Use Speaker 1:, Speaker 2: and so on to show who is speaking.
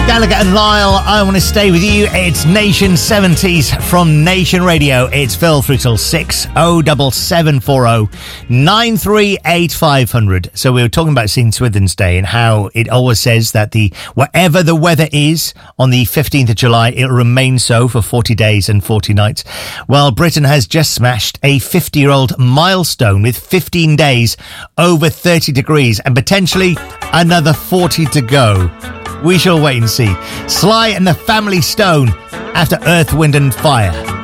Speaker 1: Gallagher and Lyle, I Want to Stay With You. It's Nation 70s from Nation Radio. It's Phil through till 6. 07740 938 500. So we were talking about St. Swithin's Day and how it always says that whatever the weather is on the 15th of July, it'll remain so for 40 days and 40 nights. Well, Britain has just smashed a 50-year-old milestone with 15 days over 30 degrees and potentially another 40 to go. We shall wait and see. Sly and the Family Stone after Earth, Wind and Fire.